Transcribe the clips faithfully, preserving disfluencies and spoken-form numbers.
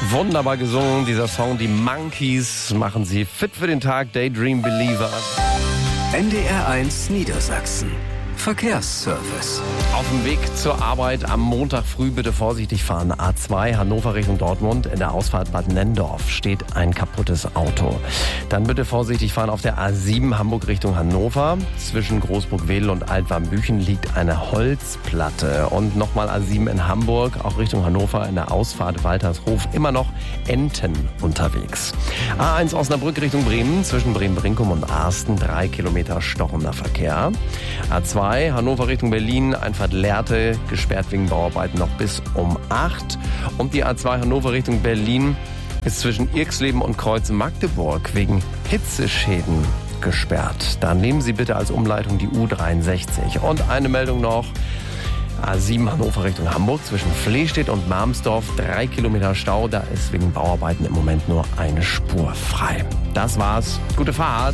Wunderbar gesungen, dieser Song. Die Monkeys machen sie fit für den Tag. Daydream Believer. N D R eins Niedersachsen. Verkehrsservice. Auf dem Weg zur Arbeit am Montag früh bitte vorsichtig fahren. A zwei Hannover Richtung Dortmund. In der Ausfahrt Bad Nenndorf steht ein kaputtes Auto. Dann bitte vorsichtig fahren auf der A sieben Hamburg Richtung Hannover. Zwischen Großburg-Wedel und Altwarmbüchen liegt eine Holzplatte. Und nochmal A sieben in Hamburg, auch Richtung Hannover. In der Ausfahrt Waltershof immer noch Enten unterwegs. A eins Osnabrück Richtung Bremen. Zwischen Bremen-Brinkum und Arsten drei Kilometer stockender Verkehr. A zwei Hannover Richtung Berlin, Einfahrt Lehrte, gesperrt wegen Bauarbeiten noch bis um acht. Und die A zwei Hannover Richtung Berlin ist zwischen Irxleben und Kreuz Magdeburg wegen Hitzeschäden gesperrt. Dann nehmen Sie bitte als Umleitung die U dreiundsechzig. Und eine Meldung noch. A sieben Hannover Richtung Hamburg, zwischen Flehstedt und Marmsdorf, drei Kilometer Stau. Da ist wegen Bauarbeiten im Moment nur eine Spur frei. Das war's. Gute Fahrt.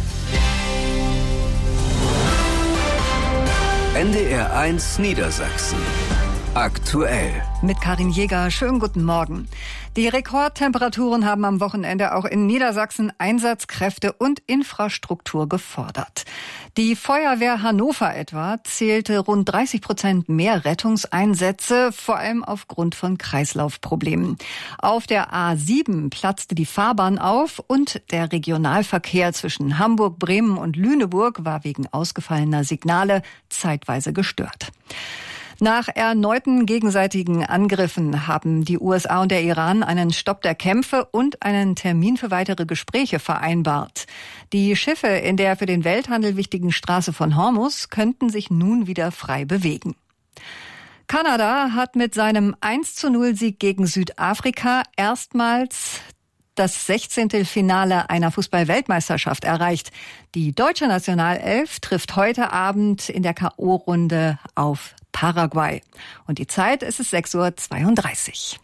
N D R eins Niedersachsen. Aktuell. Mit Karin Jäger, schönen guten Morgen. Die Rekordtemperaturen haben am Wochenende auch in Niedersachsen Einsatzkräfte und Infrastruktur gefordert. Die Feuerwehr Hannover etwa zählte rund dreißig Prozent mehr Rettungseinsätze, vor allem aufgrund von Kreislaufproblemen. Auf der A sieben platzte die Fahrbahn auf und der Regionalverkehr zwischen Hamburg, Bremen und Lüneburg war wegen ausgefallener Signale zeitweise gestört. Nach erneuten gegenseitigen Angriffen haben die U S A und der Iran einen Stopp der Kämpfe und einen Termin für weitere Gespräche vereinbart. Die Schiffe in der für den Welthandel wichtigen Straße von Hormuz könnten sich nun wieder frei bewegen. Kanada hat mit seinem eins zu null Sieg gegen Südafrika erstmals das Sechzehntelfinale einer Fußball-Weltmeisterschaft erreicht. Die deutsche Nationalelf trifft heute Abend in der K O-Runde auf Paraguay. Und die Zeit ist es sechs Uhr zweiunddreißig.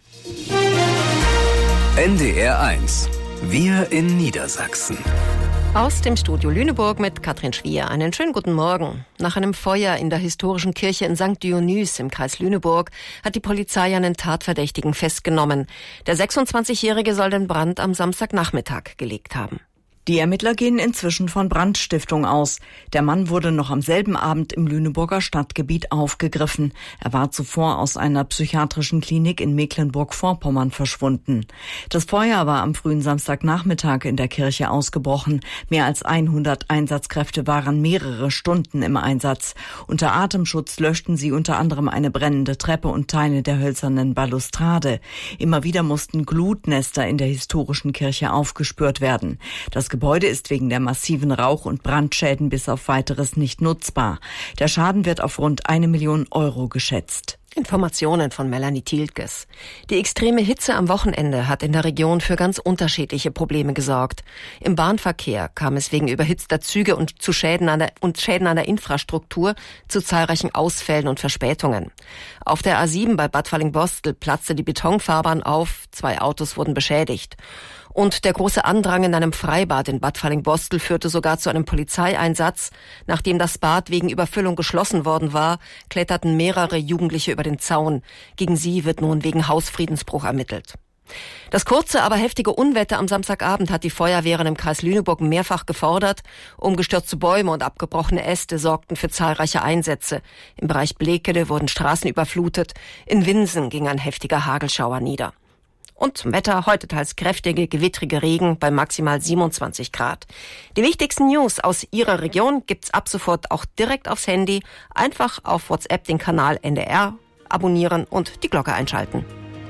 N D R eins. Wir in Niedersachsen. Aus dem Studio Lüneburg mit Katrin Schwier. Einen schönen guten Morgen. Nach einem Feuer in der historischen Kirche in Sankt Dionys im Kreis Lüneburg hat die Polizei einen Tatverdächtigen festgenommen. Der sechsundzwanzigjährige soll den Brand am Samstagnachmittag gelegt haben. Die Ermittler gehen inzwischen von Brandstiftung aus. Der Mann wurde noch am selben Abend im Lüneburger Stadtgebiet aufgegriffen. Er war zuvor aus einer psychiatrischen Klinik in Mecklenburg-Vorpommern verschwunden. Das Feuer war am frühen Samstagnachmittag in der Kirche ausgebrochen. Mehr als hundert Einsatzkräfte waren mehrere Stunden im Einsatz. Unter Atemschutz löschten sie unter anderem eine brennende Treppe und Teile der hölzernen Balustrade. Immer wieder mussten Glutnester in der historischen Kirche aufgespürt werden. Das Gebäude ist wegen der massiven Rauch- und Brandschäden bis auf Weiteres nicht nutzbar. Der Schaden wird auf rund eine Million Euro geschätzt. Informationen von Melanie Thielkes. Die extreme Hitze am Wochenende hat in der Region für ganz unterschiedliche Probleme gesorgt. Im Bahnverkehr kam es wegen überhitzter Züge und zu Schäden an der, und Schäden an der Infrastruktur zu zahlreichen Ausfällen und Verspätungen. Auf der A sieben bei Bad Fallingbostel platzte die Betonfahrbahn auf, zwei Autos wurden beschädigt. Und der große Andrang in einem Freibad in Bad Fallingbostel führte sogar zu einem Polizeieinsatz. Nachdem das Bad wegen Überfüllung geschlossen worden war, kletterten mehrere Jugendliche über den Zaun. Gegen sie wird nun wegen Hausfriedensbruch ermittelt. Das kurze, aber heftige Unwetter am Samstagabend hat die Feuerwehren im Kreis Lüneburg mehrfach gefordert. Umgestürzte Bäume und abgebrochene Äste sorgten für zahlreiche Einsätze. Im Bereich Blekede wurden Straßen überflutet. In Winsen ging ein heftiger Hagelschauer nieder. Und zum Wetter, heute teils kräftige, gewittrige Regen bei maximal siebenundzwanzig Grad. Die wichtigsten News aus Ihrer Region gibt's ab sofort auch direkt aufs Handy. Einfach auf WhatsApp den Kanal N D R abonnieren und die Glocke einschalten.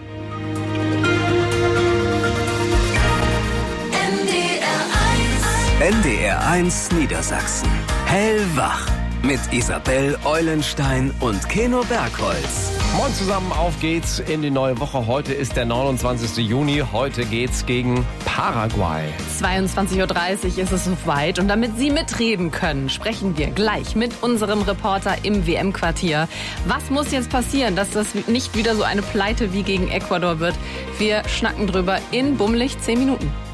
N D R eins Niedersachsen. Hellwach. Mit Isabel Eulenstein und Keno Bergholz. Moin zusammen, auf geht's in die neue Woche. Heute ist der neunundzwanzigste Juni. Heute geht's gegen Paraguay. zweiundzwanzig Uhr dreißig ist es soweit. Und damit Sie mitreden können, sprechen wir gleich mit unserem Reporter im W M-Quartier. Was muss jetzt passieren, dass das nicht wieder so eine Pleite wie gegen Ecuador wird? Wir schnacken drüber in bummelig zehn Minuten.